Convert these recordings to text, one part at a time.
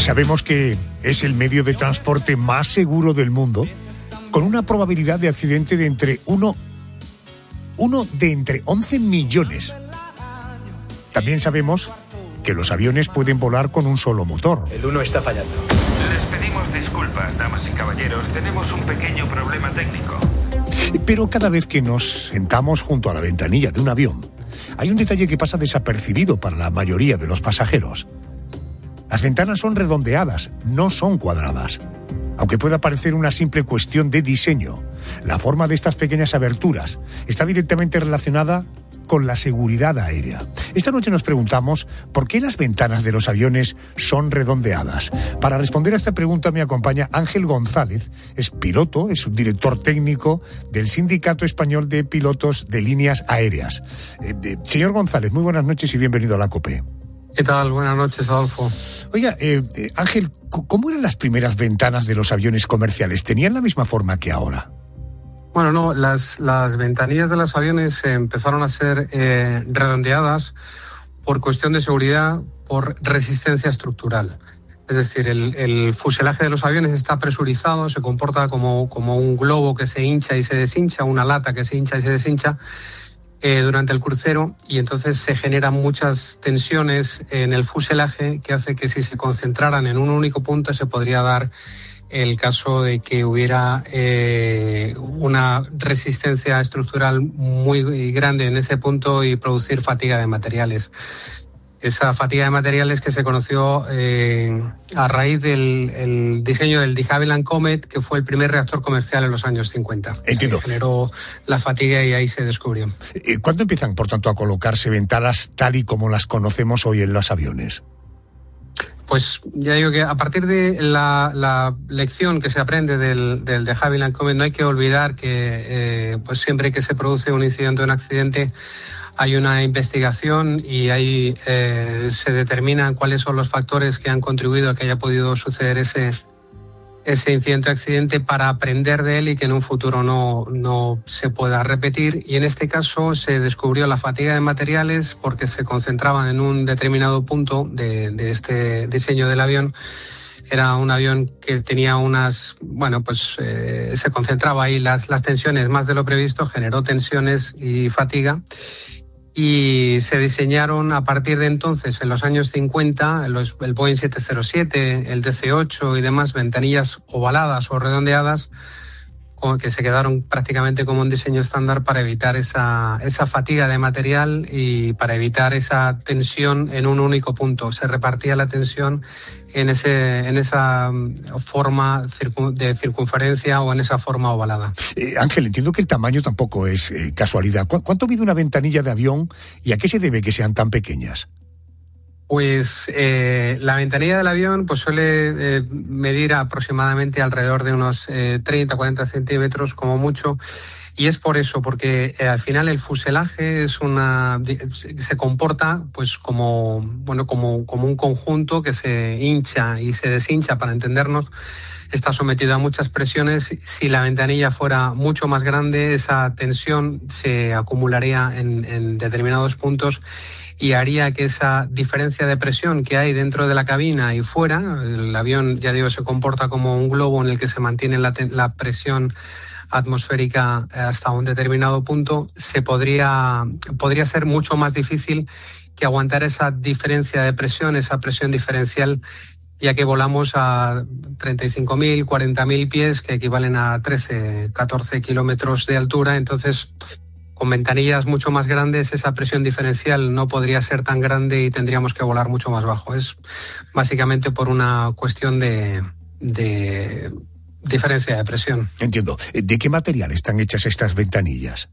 Sabemos que es el medio de transporte más seguro del mundo, con una probabilidad de accidente de entre uno de entre 11 millones. También sabemos que los aviones pueden volar con un solo motor. El 1 está fallando. Les pedimos disculpas, damas y caballeros. Tenemos un pequeño problema técnico. Pero cada vez que nos sentamos junto a la ventanilla de un avión, hay un detalle que pasa desapercibido para la mayoría de los pasajeros. Las ventanas son redondeadas, no son cuadradas. Aunque pueda parecer una simple cuestión de diseño, la forma de estas pequeñas aberturas está directamente relacionada con la seguridad aérea. Esta noche nos preguntamos por qué las ventanas de los aviones son redondeadas. Para responder a esta pregunta me acompaña Ángel González, es piloto, es subdirector técnico del Sindicato Español de Pilotos de Líneas Aéreas. Señor González, muy buenas noches y bienvenido a la COPE. ¿Qué tal? Buenas noches, Adolfo. Oiga, Ángel, ¿cómo eran las primeras ventanas de los aviones comerciales? ¿Tenían la misma forma que ahora? Bueno, no, las ventanillas de los aviones empezaron a ser redondeadas por cuestión de seguridad, por resistencia estructural. Es decir, el fuselaje de los aviones está presurizado, se comporta como un globo que se hincha y se deshincha, una lata que se hincha y se deshincha durante el crucero, y entonces se generan muchas tensiones en el fuselaje que hace que si se concentraran en un único punto se podría dar el caso de que hubiera una resistencia estructural muy grande en ese punto y producir fatiga de materiales. Esa fatiga de materiales que se conoció a raíz del diseño del de Havilland Comet, que fue el primer reactor comercial en los años 50. Entiendo. Se generó la fatiga y ahí se descubrió. ¿Cuándo empiezan, por tanto, a colocarse ventanas tal y como las conocemos hoy en los aviones? Pues ya digo que a partir de la lección que se aprende del de Havilland Comet, no hay que olvidar que pues siempre que se produce un incidente o un accidente hay una investigación y ahí se determinan cuáles son los factores que han contribuido a que haya podido suceder ese incidente o accidente para aprender de él y que en un futuro no se pueda repetir. Y en este caso se descubrió la fatiga de materiales porque se concentraban en un determinado punto de este diseño del avión. Era un avión que tenía se concentraba ahí las tensiones más de lo previsto, generó tensiones y fatiga. Y se diseñaron a partir de entonces, en los años 50, el Boeing 707, el DC-8 y demás, ventanillas ovaladas o redondeadas, que se quedaron prácticamente como un diseño estándar para evitar esa fatiga de material y para evitar esa tensión en un único punto. Se repartía la tensión en esa forma de circunferencia o en esa forma ovalada. Ángel, entiendo que el tamaño tampoco es casualidad. ¿Cuánto mide una ventanilla de avión y a qué se debe que sean tan pequeñas? Pues la ventanilla del avión pues suele medir aproximadamente alrededor de unos 30-40 centímetros como mucho, y es por eso, porque al final el fuselaje se comporta pues como un conjunto que se hincha y se deshincha, para entendernos. Está sometido a muchas presiones. Si la ventanilla fuera mucho más grande, esa tensión se acumularía en determinados puntos y haría que esa diferencia de presión que hay dentro de la cabina y fuera, el avión, ya digo, se comporta como un globo en el que se mantiene la presión atmosférica hasta un determinado punto, podría ser mucho más difícil que aguantar esa diferencia de presión, esa presión diferencial, ya que volamos a 35.000, 40.000 pies, que equivalen a 13, 14 kilómetros de altura. Entonces, con ventanillas mucho más grandes, esa presión diferencial no podría ser tan grande y tendríamos que volar mucho más bajo. Es básicamente por una cuestión de diferencia de presión. Entiendo. ¿De qué material están hechas estas ventanillas?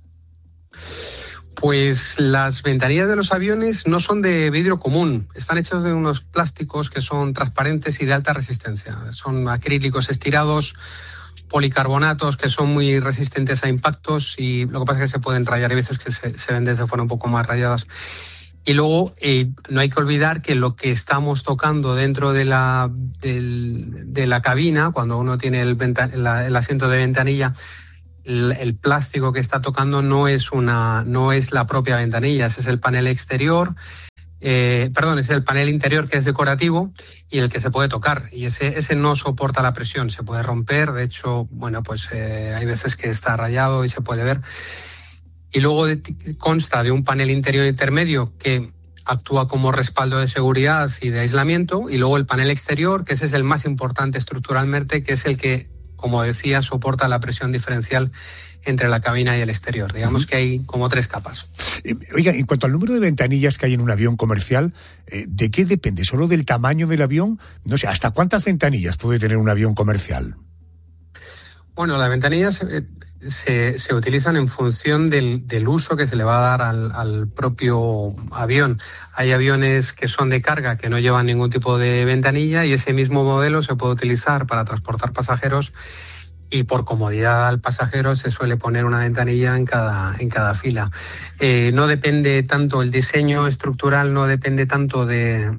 Pues las ventanillas de los aviones no son de vidrio común, están hechas de unos plásticos que son transparentes y de alta resistencia. Son acrílicos estirados, policarbonatos que son muy resistentes a impactos, y lo que pasa es que se pueden rayar, hay veces que se ven desde fuera un poco más rayadas. Y luego no hay que olvidar que lo que estamos tocando dentro de la cabina, cuando uno tiene el asiento de ventanilla, el plástico que está tocando no es la propia ventanilla, ese es el panel exterior. Es el panel interior que es decorativo y el que se puede tocar, y ese no soporta la presión, se puede romper, de hecho, hay veces que está rayado y se puede ver. Y luego consta de un panel interior intermedio que actúa como respaldo de seguridad y de aislamiento, y luego el panel exterior, que ese es el más importante estructuralmente, que es el que, como decía, soporta la presión diferencial entre la cabina y el exterior. Digamos que hay como 3 capas. Oiga, en cuanto al número de ventanillas que hay en un avión comercial, ¿de qué depende? ¿Solo del tamaño del avión? No sé, ¿hasta cuántas ventanillas puede tener un avión comercial? Bueno, las ventanillas se utilizan en función del uso que se le va a dar al propio avión. Hay aviones que son de carga que no llevan ningún tipo de ventanilla, y ese mismo modelo se puede utilizar para transportar pasajeros, y por comodidad al pasajero se suele poner una ventanilla en cada fila. No depende tanto el diseño estructural, no depende tanto de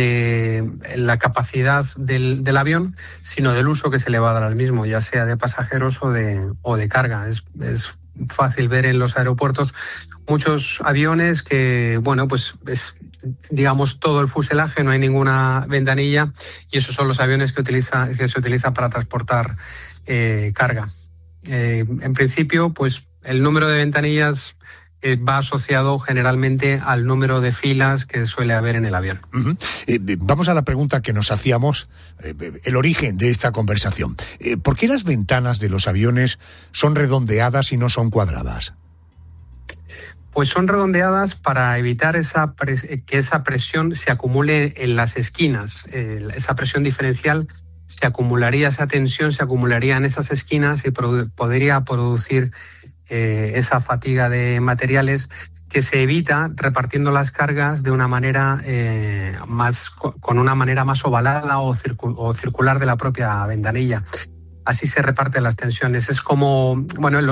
la capacidad del avión, sino del uso que se le va a dar al mismo, ya sea de pasajeros o de carga. Es fácil ver en los aeropuertos muchos aviones que, es digamos todo el fuselaje, no hay ninguna ventanilla, y esos son los aviones que se utiliza para transportar carga. En principio, pues el número de ventanillas va asociado generalmente al número de filas que suele haber en el avión. Uh-huh. Vamos a la pregunta que nos hacíamos, el origen de esta conversación. ¿Por qué las ventanas de los aviones son redondeadas y no son cuadradas? Pues son redondeadas para evitar que esa presión se acumule en las esquinas. Esa presión diferencial esa tensión se acumularía en esas esquinas y podría producir esa fatiga de materiales, que se evita repartiendo las cargas de una manera con una manera más ovalada o circular de la propia ventanilla. Así se reparten las tensiones. Es como,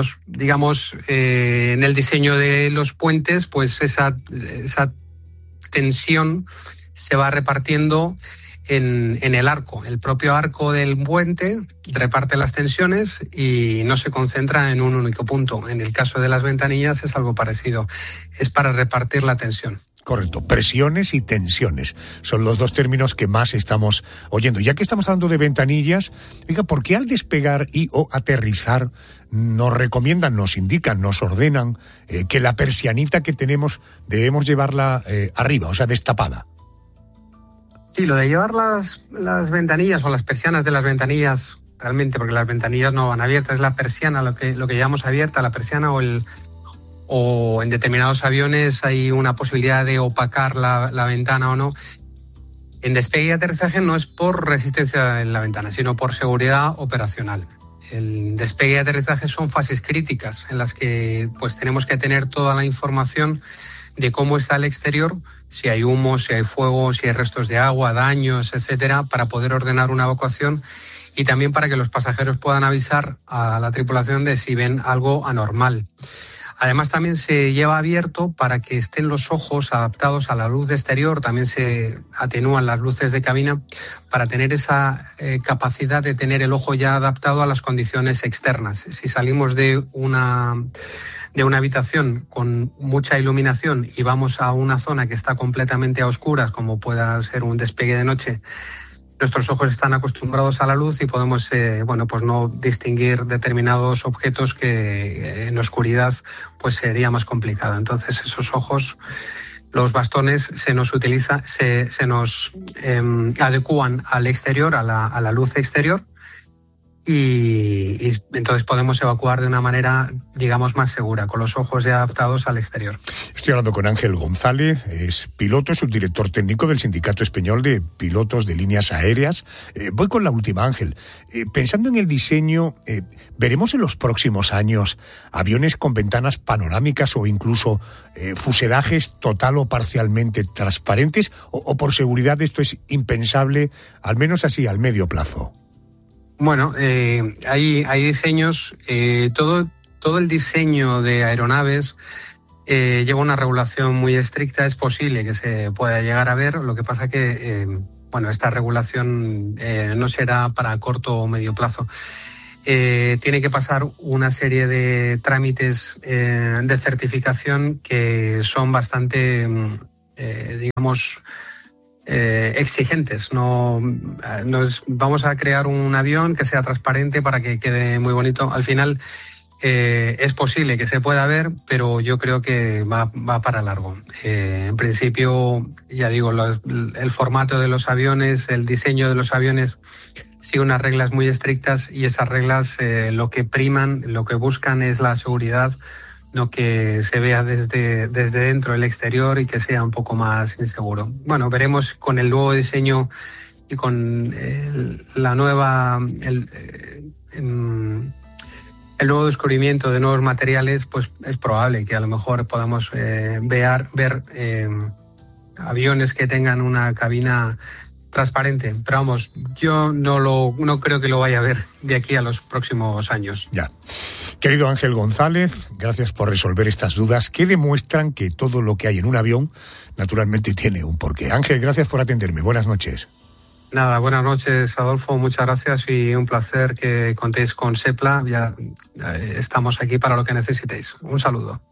en el diseño de los puentes, pues esa tensión se va repartiendo en el arco. El propio arco del puente reparte las tensiones y no se concentra en un único punto. En el caso de las ventanillas es algo parecido. Es para repartir la tensión. Correcto, presiones y tensiones son los 2 términos que más estamos oyendo. Ya que estamos hablando de ventanillas, ¿por qué al despegar o aterrizar nos recomiendan, nos indican, nos ordenan que la persianita que tenemos debemos llevarla arriba, o sea, destapada? Sí, lo de llevar las ventanillas o las persianas de las ventanillas, realmente, porque las ventanillas no van abiertas, es la persiana lo que llamamos abierta, la persiana, o en determinados aviones hay una posibilidad de opacar la ventana o no. En despegue y aterrizaje no es por resistencia en la ventana, sino por seguridad operacional. El despegue y aterrizaje son fases críticas en las que pues tenemos que tener toda la información de cómo está el exterior, si hay humo, si hay fuego, si hay restos de agua, daños, etcétera, para poder ordenar una evacuación, y también para que los pasajeros puedan avisar a la tripulación de si ven algo anormal. Además, también se lleva abierto para que estén los ojos adaptados a la luz exterior, también se atenúan las luces de cabina para tener esa capacidad de tener el ojo ya adaptado a las condiciones externas. Si salimos de una habitación con mucha iluminación y vamos a una zona que está completamente a oscuras, como pueda ser un despegue de noche, nuestros ojos están acostumbrados a la luz y podemos no distinguir determinados objetos que en oscuridad pues sería más complicado. Entonces esos ojos, los bastones, se nos adecúan al exterior, a la luz exterior, y entonces podemos evacuar de una manera, digamos, más segura, con los ojos ya adaptados al exterior. Estoy hablando con Ángel González, es piloto, subdirector técnico del Sindicato Español de Pilotos de Líneas Aéreas. Voy con la última, Ángel. Pensando en el diseño, ¿veremos en los próximos años aviones con ventanas panorámicas o incluso fuselajes total o parcialmente transparentes? ¿O por seguridad esto es impensable, al menos así al medio plazo? Bueno, hay diseños, todo el diseño de aeronaves lleva una regulación muy estricta. Es posible que se pueda llegar a ver, lo que pasa que esta regulación no será para corto o medio plazo. Tiene que pasar una serie de trámites de certificación que son bastante digamos, exigentes. No vamos a crear un avión que sea transparente para que quede muy bonito. Al final es posible que se pueda ver, pero yo creo que va para largo. En principio, ya digo, el formato de los aviones, el diseño de los aviones sigue unas reglas muy estrictas, y esas reglas lo que priman, lo que buscan es la seguridad, no que se vea desde dentro el exterior y que sea un poco más inseguro. Bueno, veremos con el nuevo diseño y con el nuevo descubrimiento de nuevos materiales, pues es probable que a lo mejor podamos ver aviones que tengan una cabina transparente. Pero vamos, yo no creo que lo vaya a ver de aquí a los próximos años. Ya. Querido Ángel González, gracias por resolver estas dudas que demuestran que todo lo que hay en un avión naturalmente tiene un porqué. Ángel, gracias por atenderme. Buenas noches. Nada, buenas noches, Adolfo. Muchas gracias y un placer que contéis con Sepla. Ya estamos aquí para lo que necesitéis. Un saludo.